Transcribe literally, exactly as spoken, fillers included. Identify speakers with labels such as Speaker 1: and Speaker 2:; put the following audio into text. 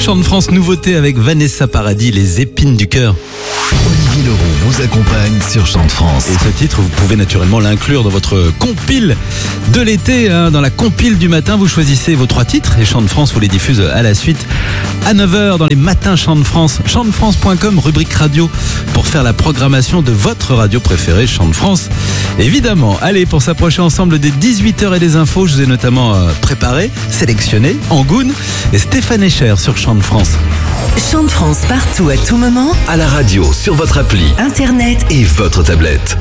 Speaker 1: Chant de France nouveauté avec Vanessa Paradis, Les épines du cœur.
Speaker 2: Olivier Leroux vous accompagne sur Chant de France.
Speaker 1: Et ce titre, vous pouvez naturellement l'inclure dans votre compile de l'été. Hein. Dans la compile du matin, vous choisissez vos trois titres et Chant de France vous les diffuse à la suite à neuf heures dans les matins Chant de France. chant de france point com, rubrique radio, pour faire la programmation de votre radio préférée, Chant de France. Évidemment, allez, pour s'approcher ensemble des dix-huit heures et des infos, je vous ai notamment euh, préparé, sélectionné, Angoune et Stéphane Echer sur Chant de France.
Speaker 3: Chant de France partout à tout moment,
Speaker 2: À la radio, sur votre appli,
Speaker 3: internet
Speaker 2: et votre tablette.